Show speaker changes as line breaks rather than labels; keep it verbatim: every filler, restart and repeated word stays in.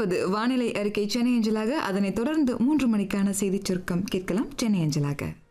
தொடர்வது வானிலை அறிக்கை சென்னை அஞ்சலாக. அதனைத் தொடர்ந்து மூன்று மணிக்கான செய்திச் சுருக்கம் கேட்கலாம் சென்னை அஞ்சலாக.